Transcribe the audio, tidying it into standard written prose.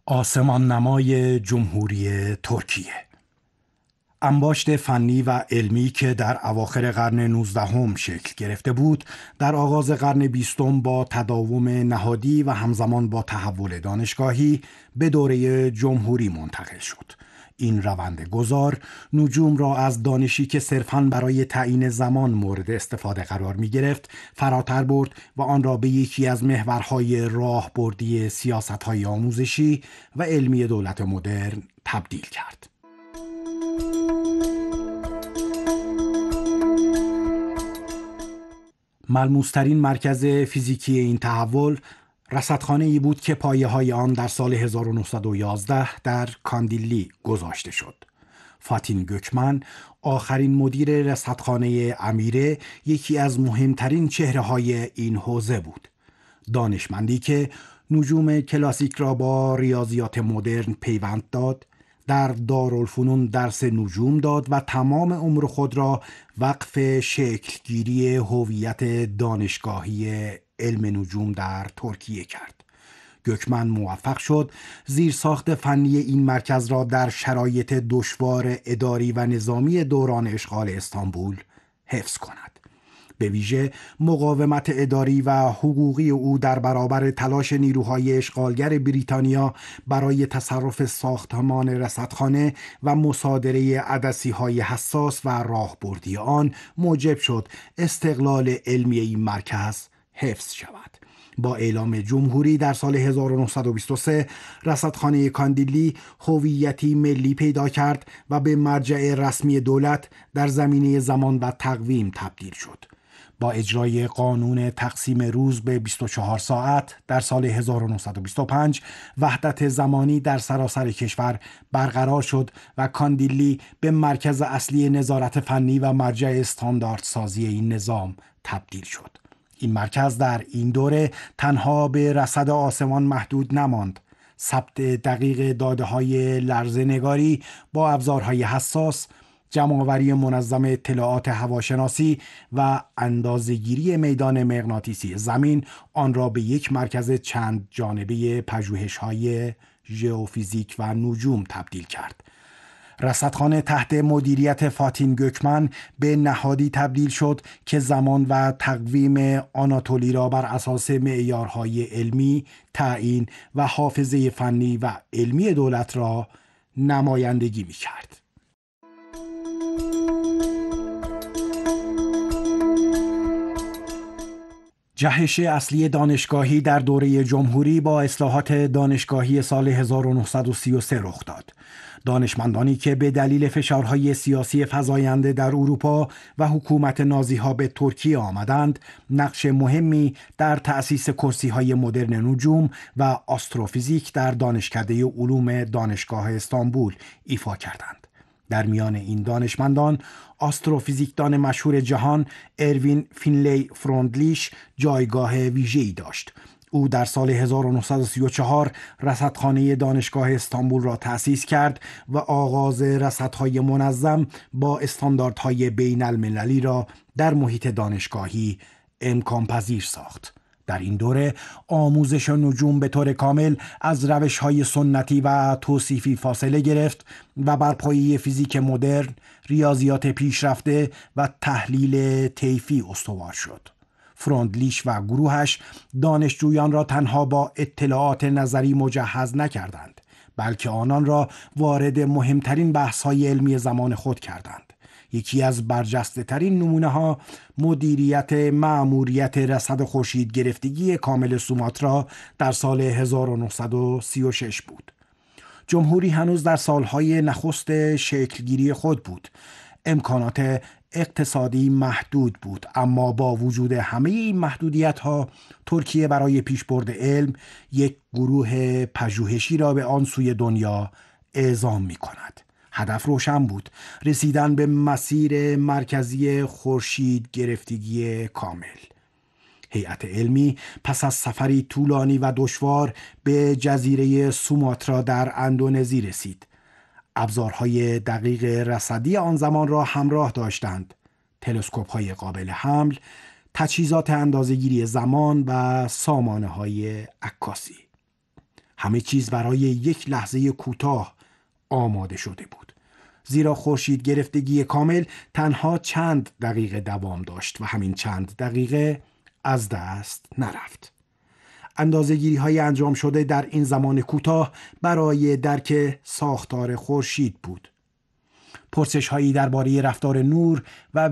آسمان نمای جمهوری ترکیه. انباشت فنی و علمی که در اواخر قرن 19 شکل گرفته بود، در آغاز قرن 20 با تداوم نهادی و همزمان با تحول دانشگاهی به دوره جمهوری منتقل شد. این روند گذار نجوم را از دانشی که صرفاً برای تعیین زمان مورد استفاده قرار می گرفت فراتر برد و آن را به یکی از محورهای راهبردی سیاست‌های آموزشی و علمی دولت مدرن تبدیل کرد. ملموس‌ترین مرکز فیزیکی این تحول رصدخانه‌ای بود که پایه‌های آن در سال 1911 در کاندیلی گذاشته شد. فاتین گوکمن، آخرین مدیر رصدخانه امیره، یکی از مهمترین چهره‌های این حوزه بود. دانشمندی که نجوم کلاسیک را با ریاضیات مدرن پیوند داد، در دارالفنون درس نجوم داد و تمام عمر خود را وقف شکلگیری هویت دانشگاهی علم نجوم در ترکیه کرد. گوکمن موفق شد زیرساخت فنی این مرکز را در شرایط دشوار اداری و نظامی دوران اشغال استانبول حفظ کند. به ویژه مقاومت اداری و حقوقی او در برابر تلاش نیروهای اشغالگر بریتانیا برای تصرف ساختمان رصدخانه و مصادره عدسی‌های حساس و راهبردی آن موجب شد استقلال علمی این مرکز حفظ شود. با اعلام جمهوری در سال 1923 رصدخانه کاندیلی هویتی ملی پیدا کرد و به مرجع رسمی دولت در زمینه زمان و تقویم تبدیل شد. با اجرای قانون تقسیم روز به 24 ساعت در سال 1925 وحدت زمانی در سراسر کشور برقرار شد و کاندیلی به مرکز اصلی نظارت فنی و مرجع استانداردسازی این نظام تبدیل شد. این مرکز در این دوره تنها به رصد آسمان محدود نماند. ثبت دقیق داده‌های لرزه‌نگاری با ابزارهای حساس، جمع‌آوری منظم اطلاعات هواشناسی و اندازه‌گیری میدان مغناطیسی زمین آن را به یک مرکز چند جانبه پژوهش‌های ژئوفیزیک و نجوم تبدیل کرد. رصدخانه تحت مدیریت فاتین گوکمن به نهادی تبدیل شد که زمان و تقویم آناتولی را بر اساس معیارهای علمی تعیین و حافظه فنی و علمی دولت را نمایندگی می‌کرد. جهش اصلی دانشگاهی در دوره جمهوری با اصلاحات دانشگاهی سال 1933 رخ داد. دانشمندانی که به دلیل فشارهای سیاسی فزاینده در اروپا و حکومت نازیها به ترکیه آمدند، نقش مهمی در تأسیس کرسی‌های مدرن نجوم و آستروفیزیک در دانشکده علوم دانشگاه استانبول ایفا کردند. در میان این دانشمندان آستروفیزیکدان مشهور جهان اروین فینلی فروندلیش جایگاه ویژه‌ای داشت. او در سال 1934 رصدخانه دانشگاه استانبول را تأسیس کرد و آغاز رصدهای منظم با استانداردهای بین المللی را در محیط دانشگاهی امکان پذیر ساخت. در این دوره آموزش نجوم به طور کامل از روش‌های سنتی و توصیفی فاصله گرفت و بر پایه فیزیک مدرن، ریاضیات پیشرفته و تحلیل طیفی استوار شد. فروندلیش و گروهش دانشجویان را تنها با اطلاعات نظری مجهز نکردند، بلکه آنان را وارد مهمترین بحث‌های علمی زمان خود کردند. یکی از برجسته ترین نمونه ها مدیریت مأموریت رصد خورشید گرفتگی کامل سوماترا در سال 1936 بود. جمهوری هنوز در سالهای نخست شکلگیری خود بود. امکانات اقتصادی محدود بود، اما با وجود همه این محدودیت‌ها ترکیه برای پیشبرد علم یک گروه پژوهشی را به آن سوی دنیا اعزام می‌کند. هدف روشن بود: رسیدن به مسیر مرکزی خورشید گرفتگی کامل. هیئت علمی پس از سفری طولانی و دشوار به جزیره سوماترا در اندونزی رسید. ابزارهای دقیق رصدی آن زمان را همراه داشتند: تلسکوپ‌های قابل حمل، تجهیزات اندازه‌گیری زمان و سامانه‌های عکاسی. همه چیز برای یک لحظه کوتاه آماده شده بود، زیرا خورشید گرفتگی کامل تنها چند دقیقه دوام داشت و همین چند دقیقه از دست نرفت. اندازه‌گیری‌های انجام شده در این زمان کوتاه برای درک ساختار خورشید بود. پرسش‌هایی درباره رفتار نور و